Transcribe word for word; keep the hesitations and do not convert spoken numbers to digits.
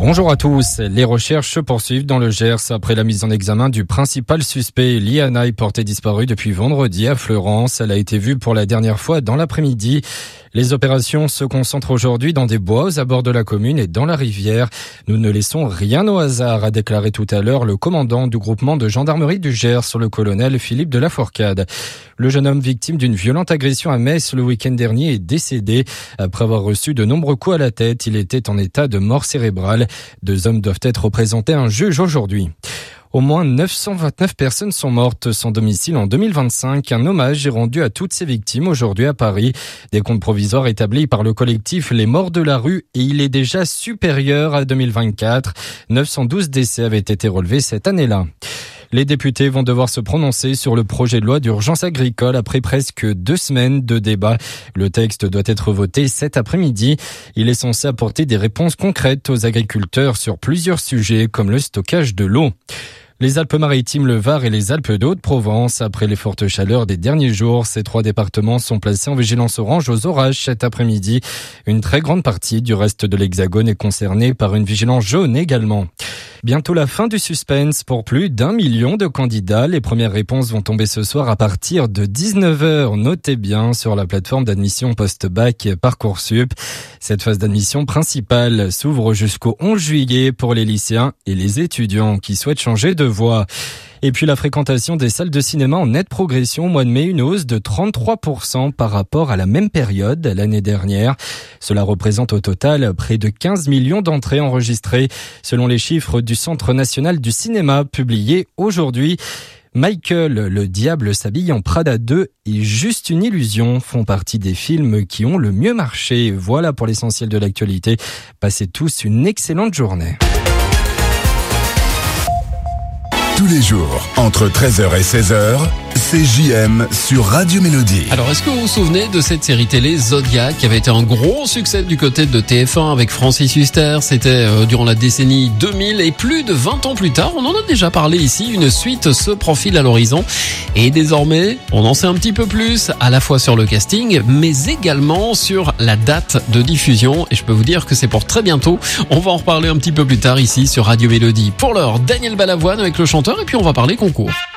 Bonjour à tous. Les recherches se poursuivent dans le Gers après la mise en examen du principal suspect, Lianaï, portée disparue depuis vendredi à Fleurance. Elle a été vue pour la dernière fois dans l'après-midi. Les opérations se concentrent aujourd'hui dans des bois aux abords de la commune et dans la rivière. Nous ne laissons rien au hasard, a déclaré tout à l'heure le commandant du groupement de gendarmerie du Gers, le colonel Philippe de la Fourcade. Le jeune homme victime d'une violente agression à Metz le week-end dernier est décédé. Après avoir reçu de nombreux coups à la tête, il était en état de mort cérébrale. Deux hommes doivent être présentés à un juge aujourd'hui. Au moins neuf cent vingt-neuf personnes sont mortes sans domicile en deux mille vingt-cinq. Un hommage est rendu à toutes ces victimes aujourd'hui à Paris. Des comptes provisoires établis par le collectif Les Morts de la rue et il est déjà supérieur à deux mille vingt-quatre. neuf cent douze décès avaient été relevés cette année-là. Les députés vont devoir se prononcer sur le projet de loi d'urgence agricole après presque deux semaines de débat. Le texte doit être voté cet après-midi. Il est censé apporter des réponses concrètes aux agriculteurs sur plusieurs sujets comme le stockage de l'eau. Les Alpes-Maritimes, le Var et les Alpes de Haute-Provence. Après les fortes chaleurs des derniers jours, ces trois départements sont placés en vigilance orange aux orages cet après-midi. Une très grande partie du reste de l'Hexagone est concernée par une vigilance jaune également. Bientôt la fin du suspense pour plus d'un million de candidats. Les premières réponses vont tomber ce soir à partir de dix-neuf heures. Notez bien sur la plateforme d'admission post-bac Parcoursup. Cette phase d'admission principale s'ouvre jusqu'au onze juillet pour les lycéens et les étudiants qui souhaitent changer de voie. Et puis la fréquentation des salles de cinéma en nette progression au mois de mai, une hausse de trente-trois pour cent par rapport à la même période l'année dernière. Cela représente au total près de quinze millions d'entrées enregistrées, selon les chiffres du Centre national du cinéma publiés aujourd'hui. Michael, le diable s'habille en Prada deux et Juste une illusion font partie des films qui ont le mieux marché. Voilà pour l'essentiel de l'actualité. Passez tous une excellente journée. Tous les jours, entre treize heures et seize heures, c'est J M sur Radio Mélodie. Alors, est-ce que vous vous souvenez de cette série télé Zodiac qui avait été un gros succès du côté de T F un avec Francis Huster? C'était euh, durant la décennie deux mille et plus de vingt ans plus tard, on en a déjà parlé ici, une suite se profile à l'horizon. Et désormais, on en sait un petit peu plus, à la fois sur le casting, mais également sur la date de diffusion. Et je peux vous dire que c'est pour très bientôt. On va en reparler un petit peu plus tard ici sur Radio Mélodie. Pour l'heure, Daniel Balavoine avec le chanteur et puis on va parler concours.